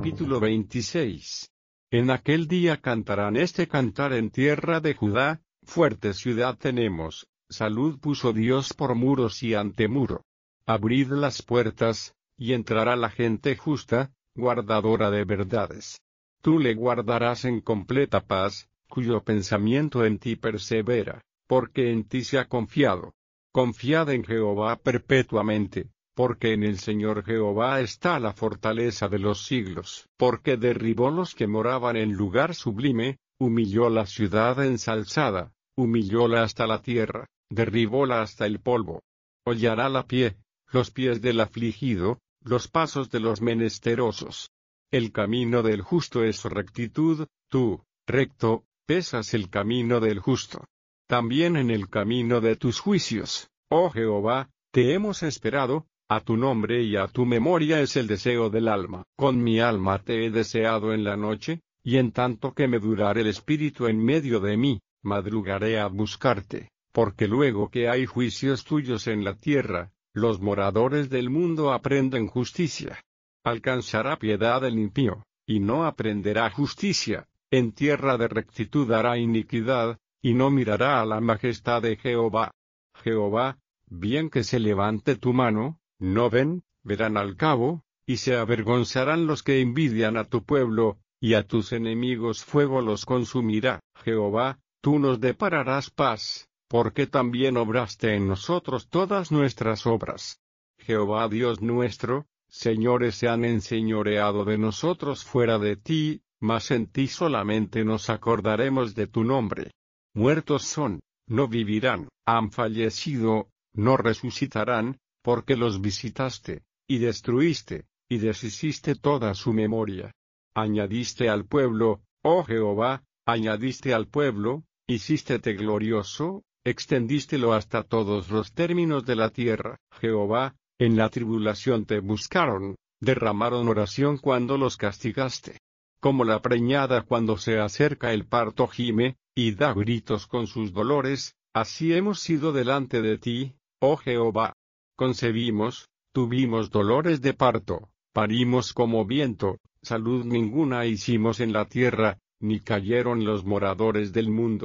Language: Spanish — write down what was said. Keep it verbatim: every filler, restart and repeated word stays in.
Capítulo veintiséis. En aquel día cantarán este cantar en tierra de Judá: fuerte ciudad tenemos, salud puso Dios por muros y antemuro. Abrid las puertas, y entrará la gente justa, guardadora de verdades. Tú le guardarás en completa paz, cuyo pensamiento en ti persevera, porque en ti se ha confiado. Confiad en Jehová perpetuamente, porque en el Señor Jehová está la fortaleza de los siglos. Porque derribó los que moraban en lugar sublime, humilló la ciudad ensalzada, humillóla hasta la tierra, derribóla hasta el polvo. Hollará la pie, los pies del afligido, los pasos de los menesterosos. El camino del justo es rectitud, tú, recto, pesas el camino del justo. También en el camino de tus juicios, oh Jehová, te hemos esperado, a tu nombre y a tu memoria es el deseo del alma. Con mi alma te he deseado en la noche, y en tanto que me durare el espíritu en medio de mí, madrugaré a buscarte, porque luego que hay juicios tuyos en la tierra, los moradores del mundo aprenden justicia. Alcanzará piedad el impío, y no aprenderá justicia, en tierra de rectitud hará iniquidad, y no mirará a la majestad de Jehová. Jehová, bien que se levante tu mano, no ven, verán al cabo, y se avergonzarán los que envidian a tu pueblo, y a tus enemigos fuego los consumirá. Jehová, tú nos depararás paz, porque también obraste en nosotros todas nuestras obras. Jehová Dios nuestro, señores se han enseñoreado de nosotros fuera de ti, mas en ti solamente nos acordaremos de tu nombre. Muertos son, no vivirán, han fallecido, no resucitarán, porque los visitaste, y destruiste, y deshiciste toda su memoria. Añadiste al pueblo, oh Jehová, añadiste al pueblo, hicístete glorioso, extendístelo hasta todos los términos de la tierra. Jehová, en la tribulación te buscaron, derramaron oración cuando los castigaste. Como la preñada cuando se acerca el parto gime, y da gritos con sus dolores, así hemos sido delante de ti, oh Jehová. Concebimos, tuvimos dolores de parto, parimos como viento, salud ninguna hicimos en la tierra, ni cayeron los moradores del mundo.